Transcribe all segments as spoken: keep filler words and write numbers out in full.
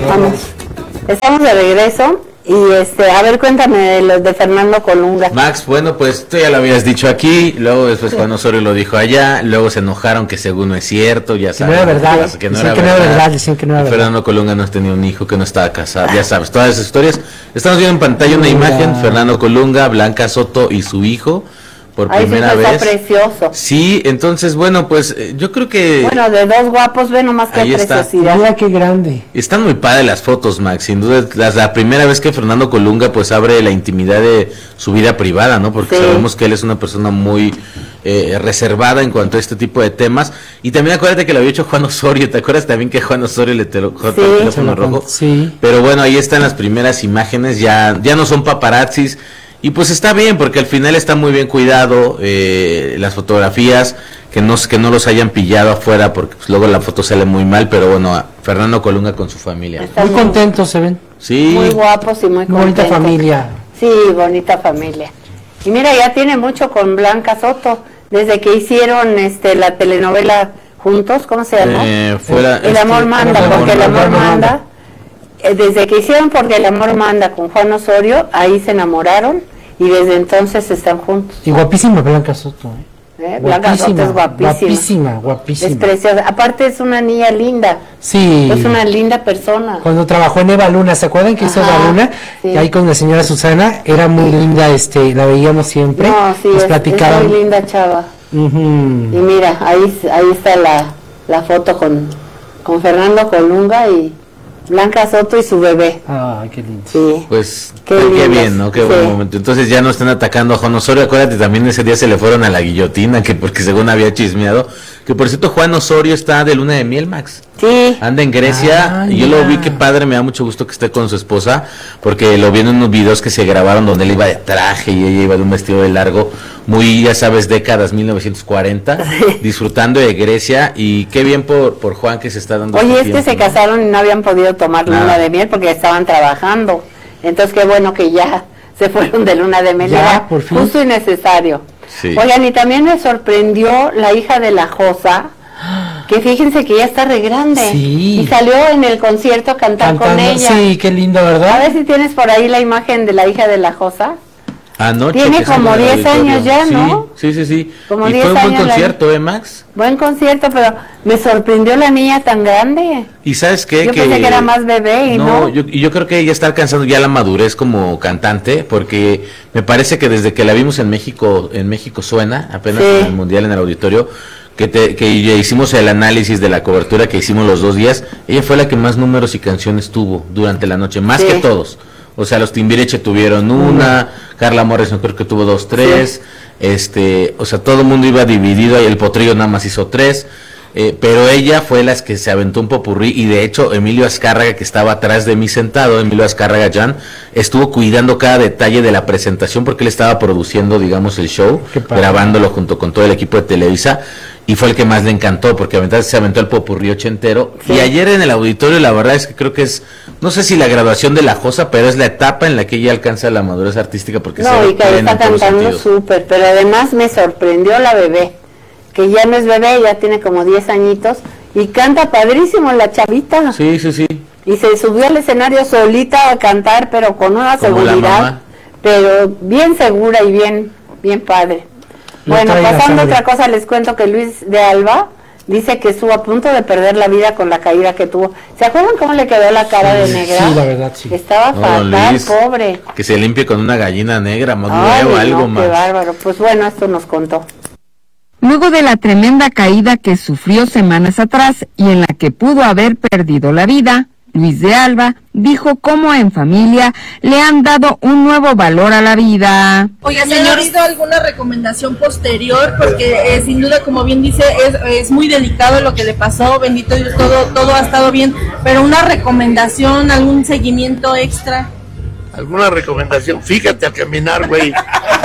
Vamos. Estamos de regreso. Y este, a ver, cuéntame de los de Fernando Colunga. Max, bueno, pues tú ya lo habías dicho aquí, luego después Juan Osorio lo dijo allá, luego se enojaron que según no es cierto, ya sabes. Que no era verdad, que no decían era que no era verdad, verdad, decían que no era verdad. Fernando Colunga no tenía un hijo, que no estaba casado, ya sabes, todas esas historias. Estamos viendo en pantalla una imagen, Fernando Colunga, Blanca Soto y su hijo, por Ay, primera sí, vez. Está precioso. Sí, entonces, bueno, pues eh, yo creo que... Bueno, de dos guapos, ve nomás qué preciosidad. Mira qué grande. Están muy padres las fotos, Max, sin duda es la, la primera vez que Fernando Colunga pues abre la intimidad de su vida privada, ¿no? Porque sí. Sabemos que él es una persona muy eh, reservada en cuanto a este tipo de temas. Y también acuérdate que lo había hecho Juan Osorio, ¿te acuerdas también que Juan Osorio le tocó sí. el teléfono rojo? Sí. Pero bueno, ahí están las primeras imágenes, ya, ya no son paparazzis. Y pues está bien, porque al final está muy bien cuidado, eh, las fotografías, que no, que no los hayan pillado afuera, porque pues luego la foto sale muy mal, pero bueno, Fernando Colunga con su familia. Muy contentos se ven. Sí. Muy guapos y muy contentos. Bonita familia. Sí, bonita familia. Y mira, ya tiene mucho con Blanca Soto, desde que hicieron este la telenovela juntos, ¿cómo se llama? Eh, fuera, el amor manda, el porque el amor manda. manda. Desde que hicieron Porque el amor manda con Juan Osorio, ahí se enamoraron. Y desde entonces están juntos. Y guapísima Blanca Soto, ¿eh? ¿Eh? Blanca Soto es guapísima. Guapísima, guapísima. Es preciosa. Aparte es una niña linda. Sí. Es una linda persona. Cuando trabajó en Eva Luna, ¿se acuerdan que hizo Ajá, Eva Luna? sí. Y ahí con la señora Susana, era muy linda, este, la veíamos siempre. No, sí, Nos es, platicaban. es muy linda chava. Uh-huh. Y mira, ahí, ahí está la, la foto con, con Fernando Colunga y Blanca Soto y su bebé. Ay, qué lindo. Sí. Pues qué, qué, qué lindos. bien, ¿no? Qué sí. buen momento. Entonces ya no están atacando a Juan Osorio. Acuérdate, también ese día se le fueron a la guillotina, que porque según había chismeado. Que por cierto, Juan Osorio está de luna de miel, Max. Sí. Anda en Grecia. Ah, y yo ya. lo vi, qué padre, me da mucho gusto que esté con su esposa, porque lo vi en unos videos que se grabaron donde él iba de traje y ella iba de un vestido de largo, muy, ya sabes, décadas mil novecientos cuarenta, sí. Disfrutando de Grecia. Y qué bien por, por Juan que se está dando. Oye, este es que tiempo, se ¿no? casaron y no habían podido tomar Nada. luna de miel porque estaban trabajando. Entonces, qué bueno que ya se fueron de luna de miel. Ya, Era por fin. justo y necesario. Sí. Oigan, y también me sorprendió la hija de la Josa, que fíjense que ya está re grande. Sí. Y salió en el concierto a cantar Cantando. con ella. Sí, qué lindo, A ¿verdad? ver si tienes por ahí la imagen de la hija de la Josa. Anoche Tiene que salió como del diez auditorio. años ya, Sí, ¿no? Sí, sí, sí. Como y diez fue un buen años la- concierto, ¿eh, Max? Buen concierto, pero me sorprendió la niña tan grande. Y sabes qué, Yo que pensé que era más bebé y no. yo, y yo creo que ella está alcanzando ya la madurez como cantante, porque me parece que desde que la vimos en México, en México Suena, apenas Sí. en el Mundial en el auditorio, que, te, que ya hicimos el análisis de la cobertura que hicimos los dos días, ella fue la que más números y canciones tuvo durante la noche, más Sí. que todos. O sea, los Timbiriche tuvieron una, mm. Carla Morrison creo que tuvo dos, tres, sí. este, o sea, todo el mundo iba dividido, y el Potrillo nada más hizo tres. Eh, pero ella fue la que se aventó un popurrí, y de hecho Emilio Azcárraga, que estaba atrás de mí sentado, Emilio Azcárraga Jan, estuvo cuidando cada detalle de la presentación, porque él estaba produciendo, digamos, el show, grabándolo junto con todo el equipo de Televisa, y fue el que más le encantó, porque entonces se aventó el popurrí ochentero. Sí. Y ayer en el auditorio, la verdad es que creo que es, no sé si la graduación de la Josa, pero es la etapa en la que ella alcanza la madurez artística, porque no, se y que está cantando súper, pero además me sorprendió la bebé, que ya no es bebé, ya tiene como diez añitos, y canta padrísimo la chavita. Sí, sí, sí. Y se subió al escenario solita a cantar, pero con una Como seguridad, pero bien segura y bien, bien padre. No bueno, pasando a sangre. otra cosa, les cuento que Luis de Alba dice que estuvo a punto de perder la vida con la caída que tuvo. ¿Se acuerdan cómo le quedó la cara Sí, de negra? sí, la verdad, sí. Estaba No, fatal, Luis, pobre. Que se limpie con una gallina negra, más Ay, nuevo, no, algo qué más. bárbaro. Pues bueno, esto nos contó. Luego de la tremenda caída que sufrió semanas atrás y en la que pudo haber perdido la vida, Luis de Alba dijo cómo en familia le han dado un nuevo valor a la vida. Oiga, señor, ¿ha habido alguna recomendación posterior? Porque eh, sin duda, como bien dice, es, es muy delicado lo que le pasó, bendito Dios, todo, todo ha estado bien, pero una recomendación, algún seguimiento extra. ¿Alguna recomendación? Fíjate a caminar, güey.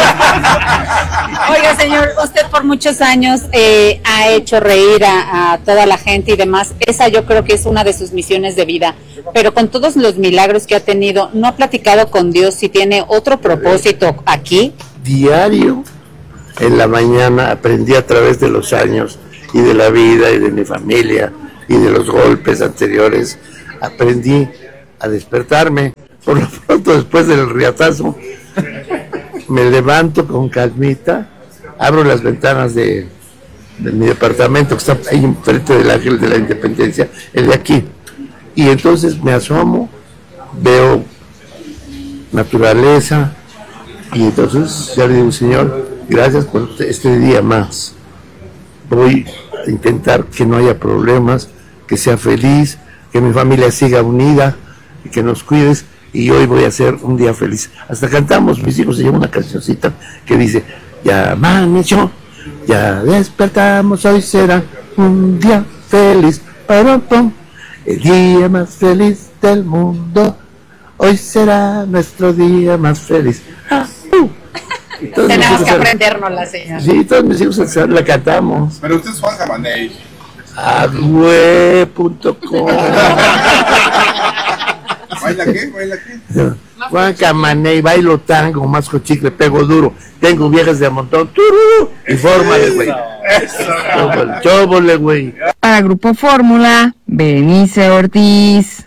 Oiga, señor, usted por muchos años eh, ha hecho reír a, a toda la gente y demás. Esa yo creo que es una de sus misiones de vida. Pero con todos los milagros que ha tenido, ¿no ha platicado con Dios si tiene otro propósito aquí? Diario, en la mañana, aprendí a través de los años y de la vida y de mi familia y de los golpes anteriores aprendí a despertarme. Por lo pronto, después del riatazo, me levanto con calmita, abro las ventanas de, de mi departamento, que está ahí enfrente del Ángel de la Independencia, el de aquí. Y entonces me asomo, veo naturaleza, y entonces ya le digo, Señor, gracias por este día más. Voy a intentar que no haya problemas, que sea feliz, que mi familia siga unida, y que nos cuides, y hoy voy a ser un día feliz. Hasta cantamos, mis hijos se llevan una cancioncita que dice, ya amaneció, ya despertamos, hoy será un día feliz, pam, pam, el día más feliz del mundo, hoy será nuestro día más feliz. Ah, uh. Tenemos que aprendernos la señora. Sí, todos mis hijos la cantamos. Pero usted es Juan Jamaney. Agüe punto com. ¿Baila qué? ¿Baila qué? Juan Camaney, bailo tango, más con chicle, pego duro, tengo viejas de a montón, turú, y fórmale, güey. Chóbole, güey. Para Grupo Fórmula, Berenice Ortiz.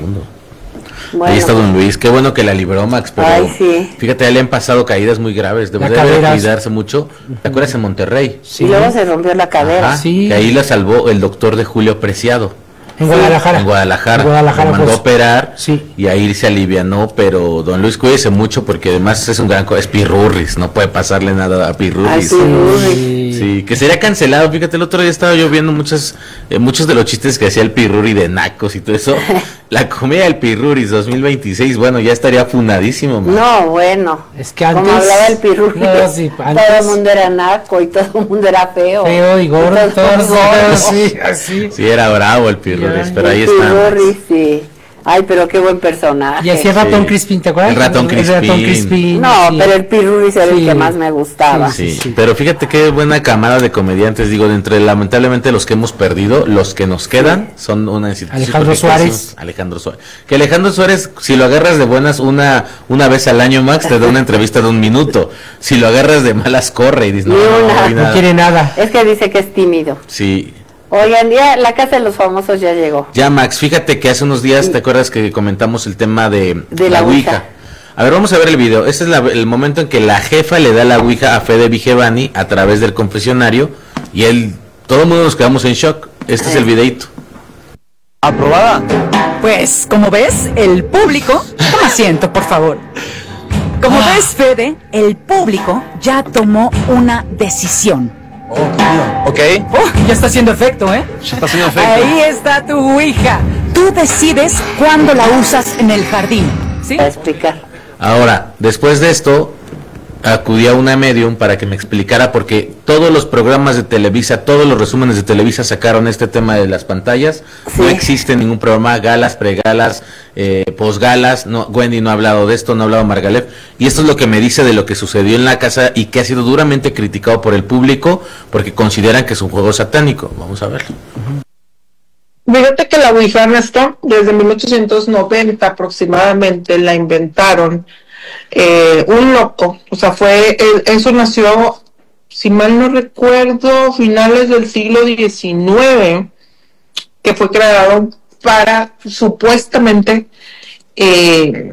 Bueno, Ahí está don Luis, qué bueno que la libró Max, pero Ay, sí. fíjate, a él le han pasado caídas muy graves, debe, La debe cadera, cuidarse mucho. ¿Te acuerdas en Monterrey? Y luego se rompió la cadera. Ajá, Sí. que ahí la salvó el doctor de Julio Preciado. En Guadalajara. En Guadalajara. En Guadalajara, Lo mandó pues. a operar, Sí. y ahí se alivianó, pero don Luis, cuídese mucho porque además es un gran... co- es Pirurris, no puede pasarle nada a Al Pirurris. Pirurri. Sí, que sería cancelado. Fíjate, el otro día estaba yo viendo muchos, eh, muchos de los chistes que hacía el Pirurri de nacos y todo eso. La comedia del Pirurris dos mil veintiséis, bueno, ya estaría funadísimo, man. No, bueno. Es que antes- Como hablaba el Pirurri, No, sí, todo antes- el mundo era naco y todo el mundo era feo. Feo y gordo, todo todos gordo. así, así. Sí, era bravo el Pirurris, pero ahí El está. Pirurri, sí. Ay, pero qué buen personaje. Y hacía ratón Sí. Crispín, ¿te acuerdas? El ratón Crispín. Crispín, No, sí. pero el Pirurri era el Sí. que más me gustaba. Sí, Sí, sí. pero fíjate qué buena camada de comediantes, digo, de entre lamentablemente los que hemos perdido, los que nos quedan son una institución. Alejandro porque Suárez. crecimos- Alejandro Suárez. Que Alejandro Suárez, si lo agarras de buenas una una vez al año, Max, te da una entrevista de un minuto. Si lo agarras de malas, corre y dices, no, Ni no, una. hoy No nada. quiere nada. Es que dice que es tímido. Sí. Oigan, ya la casa de los famosos ya llegó. Ya, Max, fíjate que hace unos días, ¿te acuerdas que comentamos el tema de, De la Ouija. A ver, vamos a ver el video. Este es la- el momento en que la jefa le da la Ouija a Fede Vigevani a través del confesionario y él, todo el mundo nos quedamos en shock. Este es el videito. ¿Aprobada? Pues, como ves, el público... Toma asiento, por favor. Como ves, Fede, el público ya tomó una decisión. Oh, mío. Ok. Oh, ya está haciendo efecto, ¿eh? Ya está haciendo efecto. Ahí está tu hija. Tú decides cuándo la usas en el jardín, ¿sí? Para explicar. Ahora, después de esto, acudí a una medium para que me explicara, porque todos los programas de Televisa, todos los resúmenes de Televisa sacaron este tema de las pantallas. Sí. No existe ningún programa, galas, pregalas, eh, posgalas. No, Wendy no ha hablado de esto, no ha hablado Margalef. Y esto es lo que me dice de lo que sucedió en la casa y que ha sido duramente criticado por el público porque consideran que es un juego satánico. Vamos a verlo. Fíjate que la Ouija, Ernesto, desde mil ochocientos noventa aproximadamente la inventaron eh, un loco. O sea, fue eh, eso nació, si mal no recuerdo, finales del siglo diecinueve, que fue creado para supuestamente eh,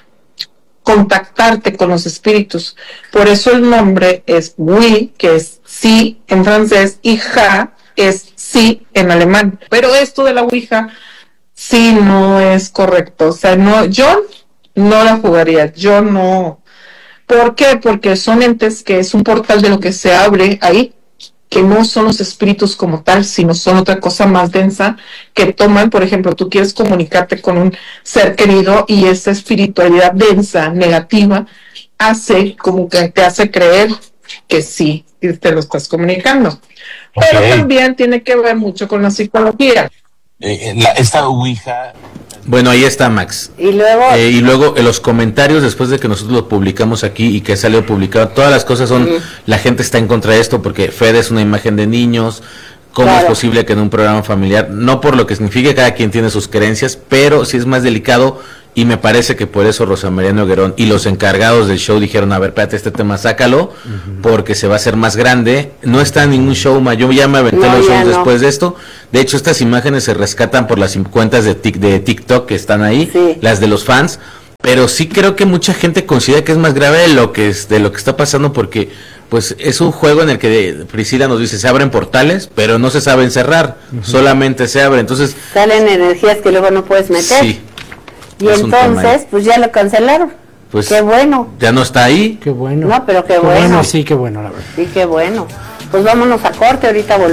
contactarte con los espíritus. Por eso el nombre es Wii, que es sí en francés, y Ja es sí en alemán. Pero esto de la Ouija sí no es correcto. O sea, no, yo no la jugaría, yo no. ¿Por qué? Porque son entes que es un portal de lo que se abre ahí, que no son los espíritus como tal, sino son otra cosa más densa que toman. Por ejemplo, tú quieres comunicarte con un ser querido y esa espiritualidad densa, negativa, hace como que te hace creer que sí, y te lo estás comunicando. Pero Ok. también tiene que ver mucho con la psicología. Eh, la- esta Ouija... Bueno, ahí está Max. Y luego, Eh, y luego en los comentarios, después de que nosotros lo publicamos aquí y que salió publicado, todas las cosas son, la gente está en contra de esto porque Fede es una imagen de niños. ¿Cómo Claro. es posible que en un programa familiar, no por lo que signifique, cada quien tiene sus creencias, pero sí es más delicado y me parece que por eso Rosa María Noguerón y los encargados del show dijeron, a ver, espérate, este tema sácalo, uh-huh. porque se va a hacer más grande. No está en ningún show más, yo ya me aventé no, los shows no. después de esto. De hecho, estas imágenes se rescatan por las cuentas de, tic, de TikTok que están ahí, sí. las de los fans, pero sí creo que mucha gente considera que es más grave de lo que es, de lo que está pasando, porque pues es un juego en el que Priscila nos dice, se abren portales, pero no se saben cerrar, uh-huh. solamente se abren, entonces... Salen energías que luego no puedes meter. Sí. Y entonces, pues ya lo cancelaron. Pues qué bueno. Ya no está ahí. Qué bueno. No, pero qué, qué bueno. bueno. Sí, qué bueno, la verdad. Sí, qué bueno. Pues vámonos a corte, ahorita volvemos.